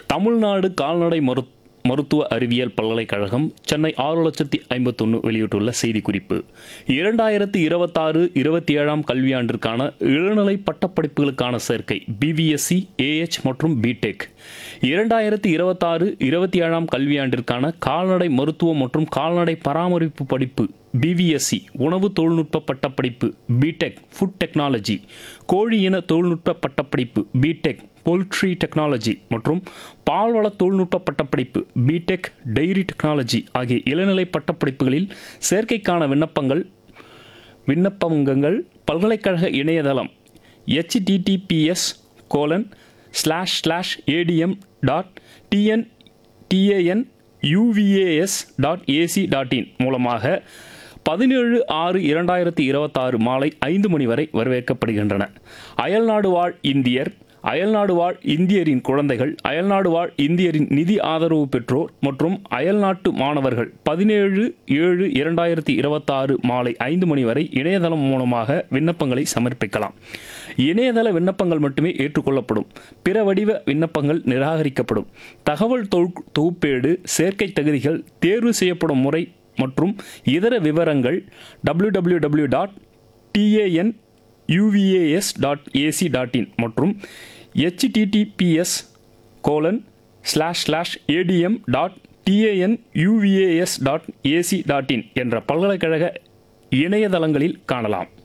தமிழ்நாடு கால்நடை மருத்துவ அறிவியல் பல்கலைக்கழகம் சென்னை 6,51,000 வெளியிட்டுள்ள செய்திக்குறிப்பு. 2026-27 கல்வியாண்டிற்கான இளநிலை பட்டப்படிப்புகளுக்கான சேர்க்கை பிவிஎஸ்சி, ஏஎச் மற்றும் பிடெக். 2026-27 கல்வியாண்டிற்கான கால்நடை மருத்துவம் மற்றும் கால்நடை பராமரிப்பு படிப்பு பிவிஎஸ்சி, உணவு தொழில்நுட்ப பட்டப்படிப்பு பிடெக், ஃபுட் டெக்னாலஜி, கோழி இன தொழில்நுட்ப பட்டப்படிப்பு பிடெக், போல்ட்ரி டெக்னாலஜி மற்றும் பால்வள தொழில்நுட்ப பட்டப்படிப்பு பிடெக், டெய்ரி டெக்னாலஜி ஆகிய இளநிலை பட்டப்படிப்புகளில் சேர்க்கைக்கான விண்ணப்பங்கள் பல்கலைக்கழக இணையதளம் https://adm.tnuvas.ac.in மூலமாக 17/6/2026 மாலை 5 மணி வரை வரவேற்கப்படுகின்றன. அயல்நாடு வாழ் இந்தியர், அயல்நாடு வாழ் இந்தியரின் குழந்தைகள், அயல்நாடு வாழ் இந்தியரின் நிதி ஆதரவு பெற்றோர் மற்றும் அயல்நாட்டு மாணவர்கள் 17/7/2026 மாலை 5 மணி வரை இணையதளம் மூலமாக விண்ணப்பங்களை சமர்ப்பிக்கலாம். இணையதள விண்ணப்பங்கள் மட்டுமே ஏற்றுக்கொள்ளப்படும். பிற வடிவ விண்ணப்பங்கள் நிராகரிக்கப்படும். தகவல் தொகுப்பேடு, சேர்க்கை தகுதிகள், தேர்வு செய்யப்படும் முறை மற்றும் இதர விவரங்கள் www.tanuvas.ac.in மற்றும் https://adm.tanuvas.ac.in என்ற பல்கலைக்கழக இணையதளங்களில் காணலாம்.